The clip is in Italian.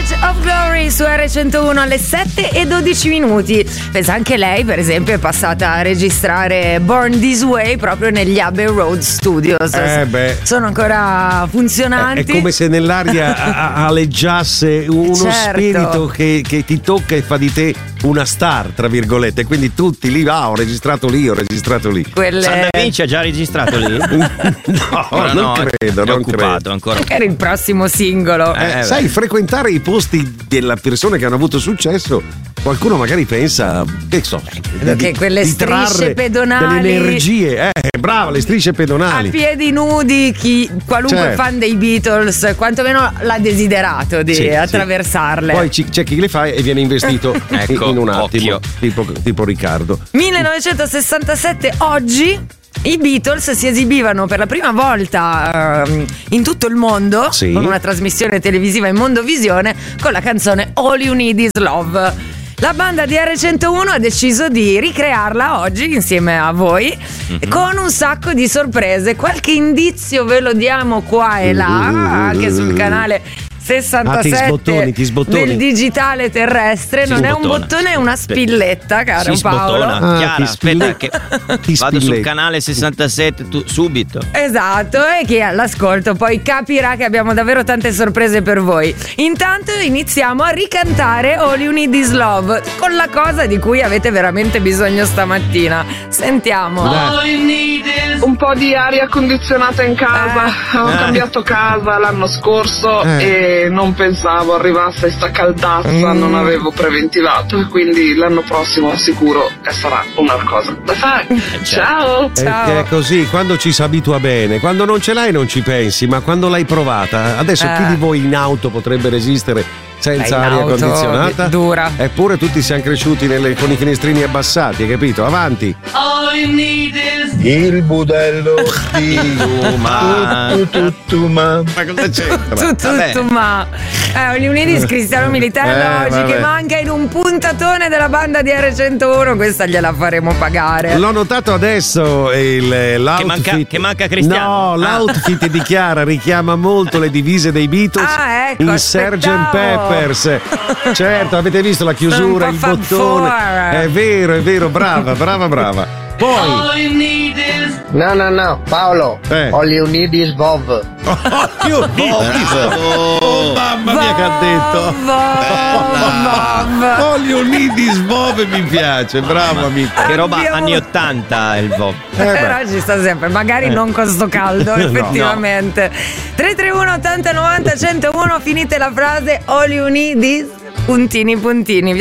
Badge of Glory su R101 alle 7:12. Pensa, anche lei per esempio è passata a registrare Born This Way proprio negli Abbey Road Studios. Sono ancora funzionanti. È come se nell'aria aleggiasse uno spirito che ti tocca e fa di te una star, tra virgolette. Quindi tutti lì, ho registrato lì. San Da Vinci ha già registrato lì? non credo. Ancora. Magari il prossimo singolo. Sai, frequentare i posti delle persone che hanno avuto successo, qualcuno magari pensa che quelle strisce pedonali, delle energie, brava, le strisce pedonali a piedi nudi, qualunque fan dei Beatles quantomeno l'ha desiderato di attraversarle. Poi c'è chi le fa e viene investito in un attimo, tipo Riccardo. 1967, oggi i Beatles si esibivano per la prima volta in tutto il mondo con una trasmissione televisiva in Mondovisione con la canzone All You Need Is Love. La banda di R101 ha deciso di ricrearla oggi insieme a voi con un sacco di sorprese. Qualche indizio ve lo diamo qua e là, anche sul canale 67 ti sbottoni. del digitale terrestre. Non è un bottone, è una spilletta, caro Paolo. Chiara, aspetta che vado sul canale 67 subito. Esatto, e chi è all'ascolto poi capirà che abbiamo davvero tante sorprese per voi. Intanto iniziamo a ricantare All You Need Is Love con la cosa di cui avete veramente bisogno stamattina. Sentiamo. Un po' di aria condizionata in casa. Ho cambiato casa l'anno scorso e non pensavo arrivasse sta caldazza, non avevo preventivato, quindi l'anno prossimo sicuro che sarà una cosa da fare. Ciao. È così, quando ci si abitua bene, quando non ce l'hai non ci pensi, ma quando l'hai provata, adesso chi di voi in auto potrebbe resistere senza aria condizionata? Dura. Eppure tutti siamo cresciuti con i finestrini abbassati, hai capito? Avanti. Il budello di Tutuma. Ma cosa c'entra? Tutuma. All You Need Is Cristiano Militello oggi che manca in un puntatone della banda di R101. Questa gliela faremo pagare. L'ho notato adesso l'outfit che manca Cristiano. No, l'outfit di Chiara richiama molto le divise dei Beatles in Sgt. Peppers. Certo, avete visto la chiusura, il bottone. È vero, brava. Poi No, Paolo. All You Need Is Vov. Oh, mamma mia che ha detto. All You Need Is Vov mi piace, bravo amico. Che roba anni 80 il Vov. Però ci sta sempre, magari non con sto caldo, effettivamente. 331 80 90 101, finite la frase All You Need Is puntini.